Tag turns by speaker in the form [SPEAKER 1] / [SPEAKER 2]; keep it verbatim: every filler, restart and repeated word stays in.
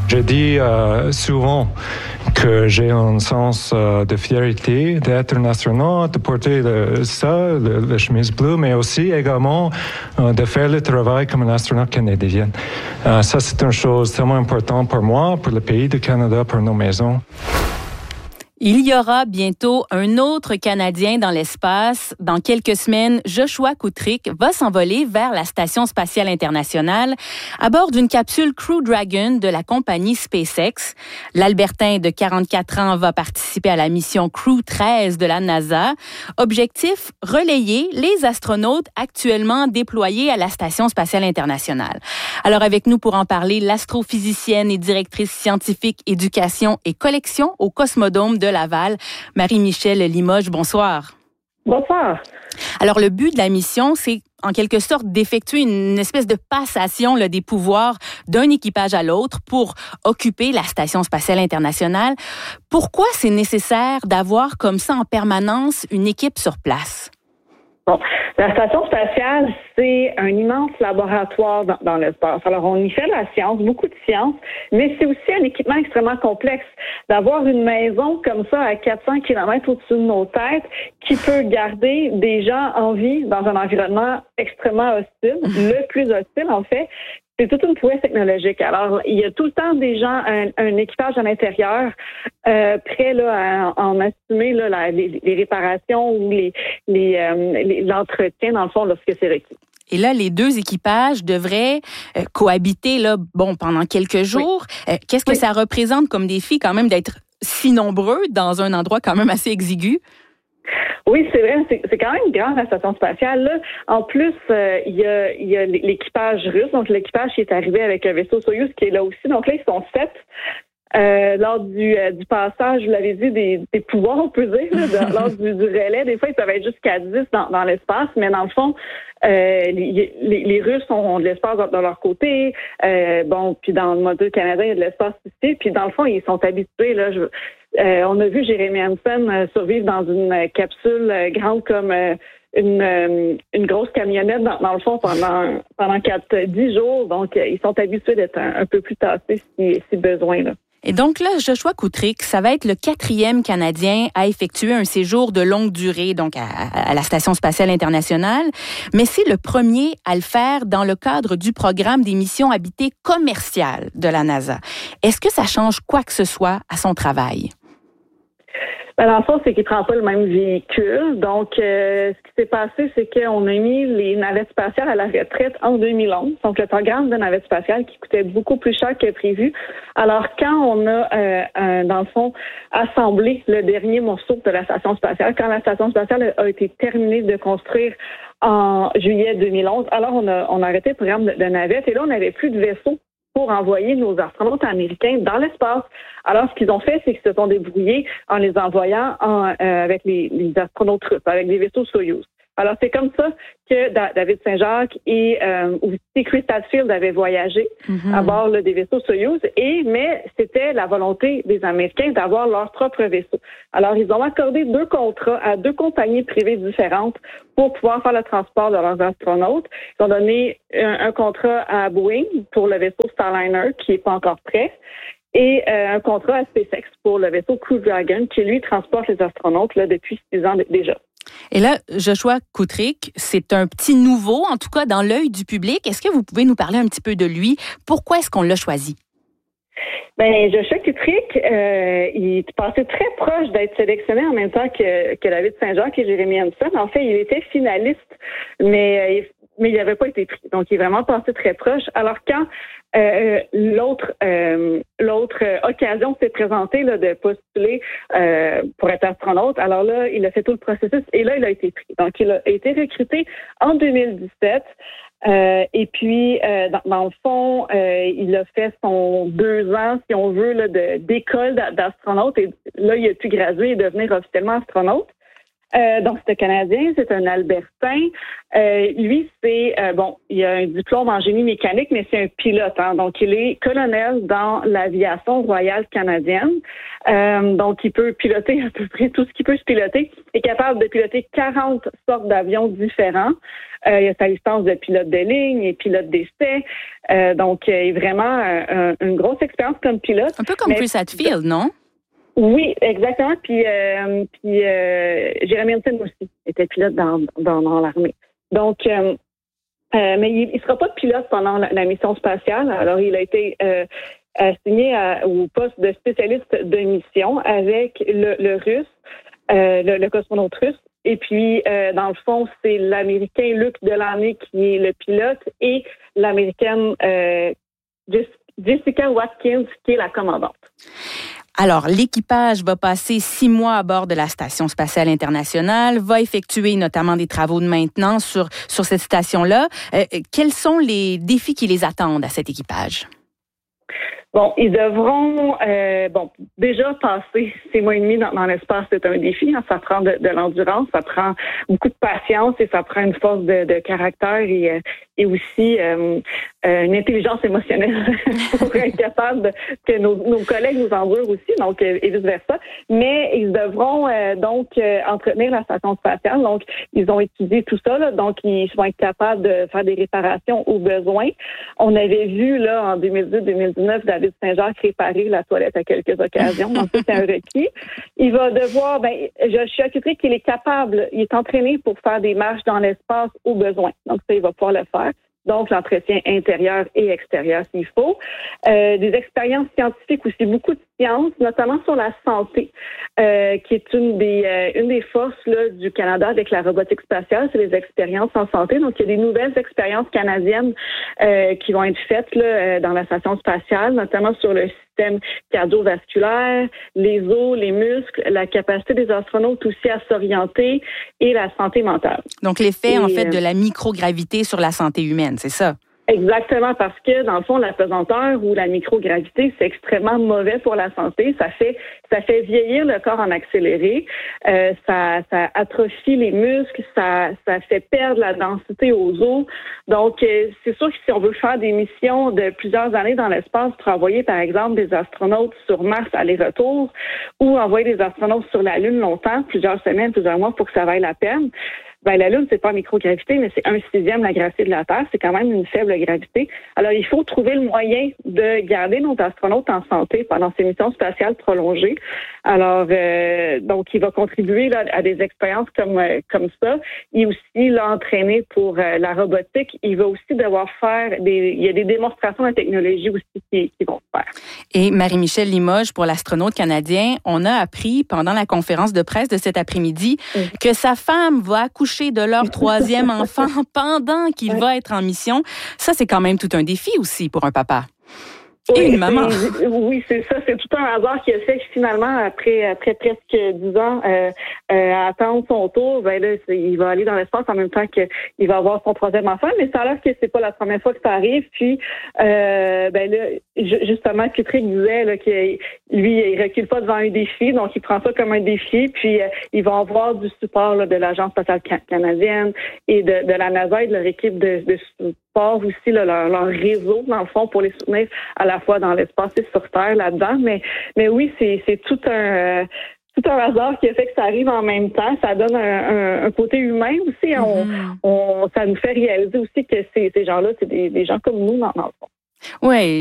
[SPEAKER 1] Je dis euh, souvent que j'ai un sens euh, de fierté d'être national, de porter le, ça, le, la chemise bleue, mais aussi également euh, de faire le travail comme un astronaute canadien. Euh, ça, c'est une chose tellement importante pour moi, pour le pays du Canada, pour nos maisons.
[SPEAKER 2] Il y aura bientôt un autre Canadien dans l'espace. Dans quelques semaines, Joshua Kutrick va s'envoler vers la Station spatiale internationale à bord d'une capsule Crew Dragon de la compagnie SpaceX. L'Albertain de quarante-quatre ans va participer à la mission Crew treize de la NASA. Objectif, relayer les astronautes actuellement déployés à la Station spatiale internationale. Alors avec nous pour en parler, l'astrophysicienne et directrice scientifique éducation et collection au Cosmodome de Laval, Marie-Michèle Limoges. Bonsoir.
[SPEAKER 3] Bonsoir.
[SPEAKER 2] Alors, le but de la mission, c'est en quelque sorte d'effectuer une espèce de passation là, des pouvoirs d'un équipage à l'autre pour occuper la Station spatiale internationale. Pourquoi c'est nécessaire d'avoir comme ça en permanence une équipe sur place?
[SPEAKER 3] Bon, la station spatiale, c'est un immense laboratoire dans, dans l'espace. Alors, on y fait de la science, beaucoup de science, mais c'est aussi un équipement extrêmement complexe. D'avoir une maison comme ça à quatre cents kilomètres au-dessus de nos têtes qui peut garder des gens en vie dans un environnement extrêmement hostile, le plus hostile en fait, c'est toute une prouesse technologique. Alors, il y a tout le temps des gens, un, un équipage à l'intérieur, euh, prêt là, à en assumer là, la, les, les réparations ou les, les, euh, les, l'entretien, dans le fond, lorsque c'est requis.
[SPEAKER 2] Et là, les deux équipages devraient euh, cohabiter là, bon, pendant quelques jours. Oui. Euh, qu'est-ce que oui. ça représente comme défi quand même d'être si nombreux dans un endroit quand même assez exigu?
[SPEAKER 3] Oui, c'est vrai, c'est, c'est quand même grand la station spatiale. Là. En plus, euh, il y a, il y a l'équipage russe, donc l'équipage qui est arrivé avec un vaisseau Soyouz qui est là aussi. Donc là, ils sont sept. Euh, lors du, euh, du passage, vous l'avez dit, des, des pouvoirs, on peut dire, là, de, lors du, du relais, des fois, ils peuvent être jusqu'à dix dans, dans l'espace, mais dans le fond, euh, les, les, les Russes ont de l'espace de, de leur côté, euh, bon, puis dans le module canadien, il y a de l'espace ici, puis dans le fond, ils sont habitués, là, je, euh, on a vu Jeremy Hansen euh, survivre dans une capsule euh, grande comme euh, une, euh, une grosse camionnette, dans, dans le fond, pendant pendant quatre, dix jours, donc euh, ils sont habitués d'être un, un peu plus tassés si, si besoin, là.
[SPEAKER 2] Et donc là, Joshua Kutrick, ça va être le quatrième Canadien à effectuer un séjour de longue durée, donc à, à la Station spatiale internationale, mais c'est le premier à le faire dans le cadre du programme des missions habitées commerciales de la NASA. Est-ce que ça change quoi que ce soit à son travail?
[SPEAKER 3] Ben, dans le fond, c'est qu'il ne prend pas le même véhicule. Donc, euh, ce qui s'est passé, c'est qu'on a mis les navettes spatiales à la retraite en deux mille onze. Donc, le programme de navettes spatiales qui coûtait beaucoup plus cher que prévu. Alors, quand on a, euh, un, dans le fond, assemblé le dernier morceau de la station spatiale, quand la station spatiale a été terminée de construire en juillet deux mille onze, alors on a, on a arrêté le programme de, de navettes et là, on n'avait plus de vaisseaux pour envoyer nos astronautes américains dans l'espace. Alors, ce qu'ils ont fait, c'est qu'ils se sont débrouillés en les envoyant en, euh, avec les, les astronautes russes, avec des vaisseaux Soyouz. Alors, c'est comme ça que David Saint-Jacques et euh, aussi Chris Hadfield avaient voyagé mm-hmm. à bord là, des vaisseaux Soyouz. Et mais c'était la volonté des Américains d'avoir leur propre vaisseau. Alors, ils ont accordé deux contrats à deux compagnies privées différentes pour pouvoir faire le transport de leurs astronautes. Ils ont donné un, un contrat à Boeing pour le vaisseau Starliner, qui n'est pas encore prêt, et euh, un contrat à SpaceX pour le vaisseau Crew Dragon, qui lui transporte les astronautes là, depuis six ans d- déjà.
[SPEAKER 2] Et là, Joshua Kutrick, c'est un petit nouveau, en tout cas dans l'œil du public. Est-ce que vous pouvez nous parler un petit peu de lui? Pourquoi est-ce qu'on l'a choisi?
[SPEAKER 3] Ben, Joshua Kutrick, euh, il est passé très proche d'être sélectionné en même temps que, que David Saint-Jacques et Jeremy Hansen. En fait, il était finaliste, mais euh, mais il n'avait pas été pris. Donc, il est vraiment passé très proche. Alors, quand euh, l'autre euh, l'autre euh, occasion s'est présentée là, de postuler euh, pour être astronaute, alors là, il a fait tout le processus et là, il a été pris. Donc, il a été recruté en deux mille dix-sept. Euh, et puis, euh, dans, dans le fond, euh, il a fait son deux ans, si on veut, là, de, d'école d'astronaute. Et là, il a pu graduer et devenir officiellement astronaute. Euh, donc, c'est un Canadien, c'est un Albertain. Euh, lui, c'est, euh, bon, il a un diplôme en génie mécanique, mais c'est un pilote. Hein, donc, il est colonel dans l'aviation royale canadienne. Euh, donc, il peut piloter à peu près tout ce qu'il peut se piloter. Il est capable de piloter quarante sortes d'avions différents. Euh, il a sa licence de pilote de ligne et pilote d'essai. Euh, donc, il a vraiment euh, une grosse expérience comme pilote.
[SPEAKER 2] Un peu comme Chris Hadfield, non?
[SPEAKER 3] Oui, exactement. Puis, euh, puis euh, Jeremy Hansen aussi était pilote dans, dans, dans l'armée. Donc, euh, euh, mais il ne sera pas pilote pendant la, la mission spatiale. Alors, il a été euh, assigné à, au poste de spécialiste de mission avec le, le russe, euh, le, le cosmonaute russe. Et puis, euh, dans le fond, c'est l'Américain Luc Delaney qui est le pilote et l'Américaine euh, Jessica Watkins qui est la commandante.
[SPEAKER 2] Alors, l'équipage va passer six mois à bord de la Station spatiale internationale, va effectuer notamment des travaux de maintenance sur, sur cette station-là. Euh, quels sont les défis qui les attendent à cet équipage?
[SPEAKER 3] Bon, ils devront, euh, bon, déjà passer six mois et demi dans, dans l'espace, c'est un défi. Hein, ça prend de, de l'endurance, ça prend beaucoup de patience et ça prend une force de, de caractère et, et aussi euh, une intelligence émotionnelle pour être capable de, que nos, nos collègues nous endurent aussi, donc et vice versa. Mais ils devront euh, donc euh, entretenir la station spatiale. Donc, ils ont étudié tout ça, là, donc ils vont être capables de faire des réparations au besoin. On avait vu là en deux mille dix deux mille dix-neuf David Saint-Jacques réparer la toilette à quelques occasions. Donc, ça, c'est un requis. Il va devoir, ben, je suis occupée qu'il est capable, il est entraîné pour faire des marches dans l'espace au besoin. Donc, ça, il va pouvoir le faire. Donc, l'entretien intérieur et extérieur s'il faut. Euh, des expériences scientifiques aussi, beaucoup de sciences, notamment sur la santé, euh, qui est une des euh, une des forces là, du Canada avec la robotique spatiale, c'est les expériences en santé. Donc, il y a des nouvelles expériences canadiennes euh, qui vont être faites là, dans la station spatiale, notamment sur le système cardiovasculaire, les os, les muscles, la capacité des astronautes aussi à s'orienter et la santé mentale.
[SPEAKER 2] Donc, l'effet,
[SPEAKER 3] et,
[SPEAKER 2] en fait, de la microgravité sur la santé humaine, c'est ça?
[SPEAKER 3] Exactement, parce que dans le fond, la pesanteur ou la microgravité, c'est extrêmement mauvais pour la santé. Ça fait ça fait vieillir le corps en accéléré, euh, ça, ça atrophie les muscles, ça ça fait perdre la densité aux os. Donc, euh, c'est sûr que si on veut faire des missions de plusieurs années dans l'espace pour envoyer, par exemple, des astronautes sur Mars aller-retour ou envoyer des astronautes sur la Lune longtemps, plusieurs semaines, plusieurs mois, pour que ça vaille la peine. Ben, la Lune, c'est pas microgravité, mais c'est un sixième la gravité de la Terre. C'est quand même une faible gravité. Alors, il faut trouver le moyen de garder nos astronautes en santé pendant ces missions spatiales prolongées. Alors, euh, donc, il va contribuer là, à des expériences comme euh, comme ça. Il aussi l'entraîner pour euh, la robotique. Il va aussi devoir faire des... Il y a des démonstrations de technologie aussi qui, qui vont se faire.
[SPEAKER 2] Et Marie-Michèle Limoges, pour l'astronaute canadien, on a appris pendant la conférence de presse de cet après-midi mmh. que sa femme va accoucher de leur troisième enfant pendant qu'il va être en mission. Ça, c'est quand même tout un défi aussi pour un papa. Et
[SPEAKER 3] oui,
[SPEAKER 2] une maman.
[SPEAKER 3] C'est, oui, c'est ça. C'est tout un hasard qui a fait que finalement, après, après presque dix ans euh, euh, à attendre son tour, ben là, c'est, il va aller dans l'espace en même temps qu'il va avoir son troisième enfant. Mais ça a l'air que c'est pas la première fois que ça arrive. Puis, euh, ben là, justement, Kutrick disait là, que lui, il recule pas devant un défi, donc il prend ça comme un défi. Puis, euh, il va avoir du support là, de l'Agence spatiale canadienne et de, de la NASA et de leur équipe de, de support aussi, là, leur, leur réseau, dans le fond, pour les soutenir à la fois dans l'espace et sur Terre là-dedans. Mais, mais oui, c'est, c'est tout un... Euh, tout un hasard qui a fait que ça arrive en même temps. Ça donne un, un, un côté humain aussi. On, mm-hmm. on, ça nous fait réaliser aussi que ces, ces gens-là, c'est des, des gens comme nous, dans, dans le fond.
[SPEAKER 2] Oui.